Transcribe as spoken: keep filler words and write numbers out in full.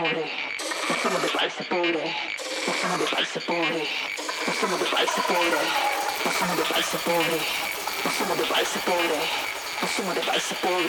pobre, consumo de país pobre, consumo de país pobre, consumo de país pobre, consumo de país pobre, consumo de país pobre, consumo de país pobre.